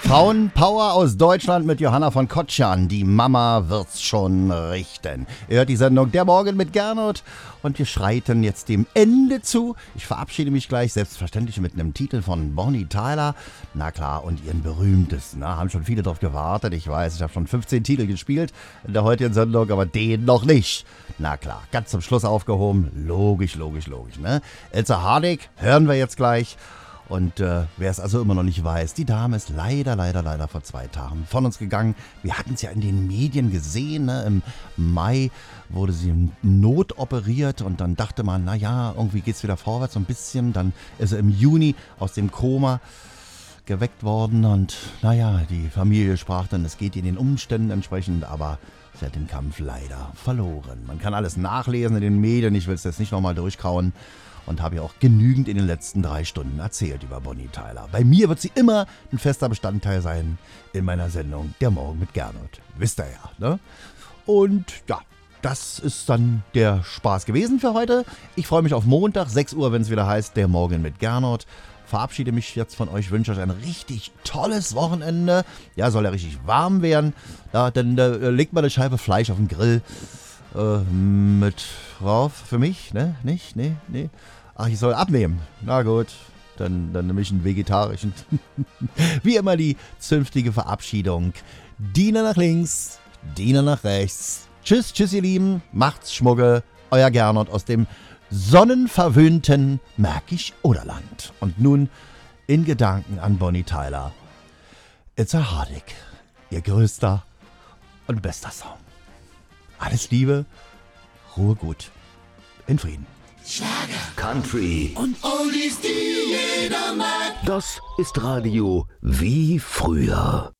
Frauenpower aus Deutschland mit Johanna von Kotschan. Die Mama wird's schon richten. Ihr hört die Sendung Der Morgen mit Gernot und wir schreiten jetzt dem Ende zu. Ich verabschiede mich gleich selbstverständlich mit einem Titel von Bonnie Tyler. Na klar, und ihren berühmtesten. Haben schon viele drauf gewartet. Ich weiß, ich habe schon 15 Titel gespielt in der heutigen Sendung, aber den noch nicht. Na klar, ganz zum Schluss aufgehoben. Logisch, ne? Ilse Harding hören wir jetzt gleich. Und wer es also immer noch nicht weiß, die Dame ist leider vor 2 Tagen von uns gegangen. Wir hatten es ja in den Medien gesehen, ne? Im Mai wurde sie notoperiert und dann dachte man, naja, irgendwie geht es wieder vorwärts so ein bisschen. Dann ist sie im Juni aus dem Koma geweckt worden und naja, die Familie sprach dann, es geht ihr den Umständen entsprechend, aber sie hat den Kampf leider verloren. Man kann alles nachlesen in den Medien, ich will es jetzt nicht nochmal durchkauen. Und habe ja auch genügend in den letzten 3 Stunden erzählt über Bonnie Tyler. Bei mir wird sie immer ein fester Bestandteil sein in meiner Sendung Der Morgen mit Gernot. Wisst ihr ja, ne? Und ja, das ist dann der Spaß gewesen für heute. Ich freue mich auf Montag, 6 Uhr, wenn es wieder heißt Der Morgen mit Gernot. Verabschiede mich jetzt von euch, wünsche euch ein richtig tolles Wochenende. Ja, soll ja richtig warm werden. Ja, dann legt mal eine Scheibe Fleisch auf den Grill. Mit drauf für mich, ne? Nicht? Nee. Ach, ich soll abnehmen. Na gut, dann nehme ich einen vegetarischen. Wie immer die zünftige Verabschiedung. Diener nach links, Diener nach rechts. Tschüss, ihr Lieben. Macht's Schmugge. Euer Gernot aus dem sonnenverwöhnten Märkisch-Oderland. Und nun in Gedanken an Bonnie Tyler. Ilse Harding, ihr größter und bester Song. Alles Liebe, Ruhe gut, in Frieden. Schlager, Country und Oldies, die jeder mag. Das ist Radio wie früher.